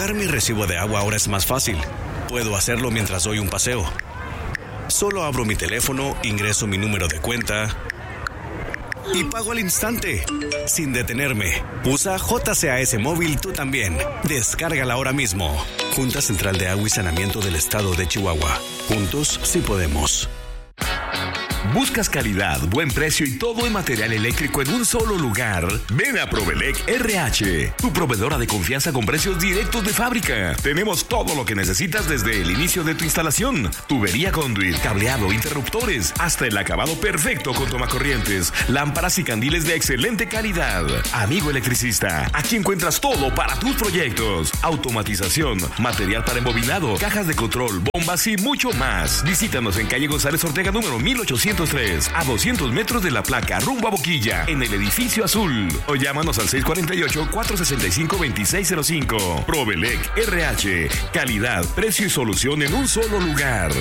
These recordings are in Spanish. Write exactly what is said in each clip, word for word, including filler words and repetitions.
Pagar mi recibo de agua ahora es más fácil. Puedo hacerlo mientras doy un paseo. Solo abro mi teléfono, ingreso mi número de cuenta y pago al instante, sin detenerme. Usa J C A S Móvil tú también. Descárgala ahora mismo. Junta Central de Agua y Saneamiento del Estado de Chihuahua. Juntos sí podemos. ¿Buscas calidad, buen precio y todo en material eléctrico en un solo lugar? Ven a Provelec R H, tu proveedora de confianza con precios directos de fábrica. Tenemos todo lo que necesitas desde el inicio de tu instalación: tubería conduit, cableado, interruptores, hasta el acabado perfecto con tomacorrientes, lámparas y candiles de excelente calidad. Amigo electricista, aquí encuentras todo para tus proyectos: automatización, material para embobinado, cajas de control, bombas y mucho más. Visítanos en calle González Ortega número mil ochocientos tres, a doscientos metros de la placa, rumbo a Boquilla, en el edificio azul. O llámanos al seis cuatro ocho, cuatro seis cinco, dos seis cero cinco. Provelec R H, calidad, precio y solución en un solo lugar.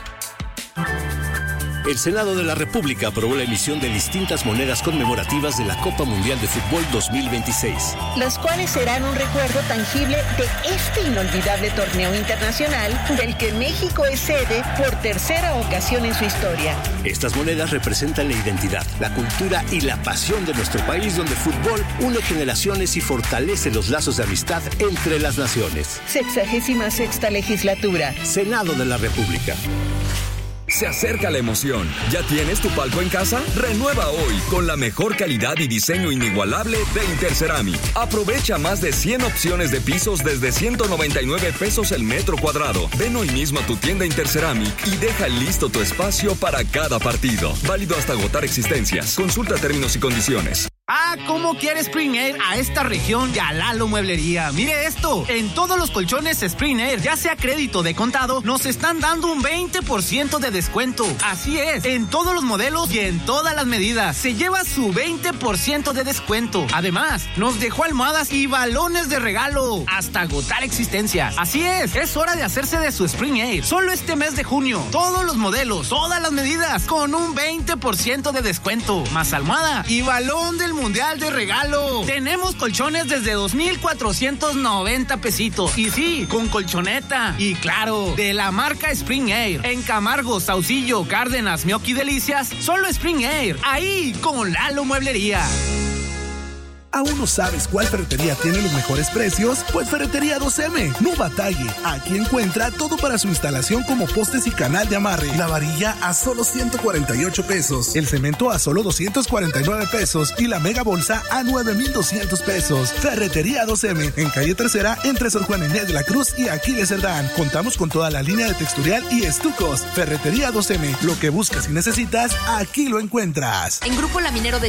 El Senado de la República aprobó la emisión de distintas monedas conmemorativas de la Copa Mundial de Fútbol dos mil veintiséis. Las cuales serán un recuerdo tangible de este inolvidable torneo internacional del que México es sede por tercera ocasión en su historia. Estas monedas representan la identidad, la cultura y la pasión de nuestro país, donde el fútbol une generaciones y fortalece los lazos de amistad entre las naciones. Sexagésima sexta legislatura. Senado de la República. Se acerca la emoción. ¿Ya tienes tu palco en casa? Renueva hoy con la mejor calidad y diseño inigualable de Interceramic. Aprovecha más de cien opciones de pisos desde ciento noventa y nueve pesos el metro cuadrado. Ven hoy mismo a tu tienda Interceramic y deja listo tu espacio para cada partido. Válido hasta agotar existencias. Consulta términos y condiciones. Ah, ¿cómo quiere Spring Air a esta región y a Lalo Mueblería? Mire esto, en todos los colchones Spring Air, ya sea crédito de contado, nos están dando un veinte por ciento de descuento. Así es, en todos los modelos y en todas las medidas. Se lleva su veinte por ciento de descuento. Además, nos dejó almohadas y balones de regalo, hasta agotar existencias. Así es, es hora de hacerse de su Spring Air. Solo este mes de junio, todos los modelos, todas las medidas, con un veinte por ciento de descuento. Más almohada y balón del Mundial de regalo. Tenemos colchones desde dos mil cuatrocientos noventa pesitos. Y sí, con colchoneta. Y claro, de la marca Spring Air. En Camargo, Saucillo, Cárdenas, Mioqui Delicias, solo Spring Air. Ahí, con Lalo Mueblería. ¿Aún no sabes cuál ferretería tiene los mejores precios? Pues Ferretería dos eme. No batalle. Aquí encuentra todo para su instalación, como postes y canal de amarre. La varilla a solo ciento cuarenta y ocho pesos. El cemento a solo doscientos cuarenta y nueve pesos. Y la mega bolsa a nueve mil doscientos pesos. Ferretería dos eme. En calle Tercera, entre Sor Juana Inés de la Cruz y Aquiles Cerdán. Contamos con toda la línea de texturial y estucos. Ferretería dos eme. Lo que buscas y necesitas, aquí lo encuentras. En Grupo Laminero de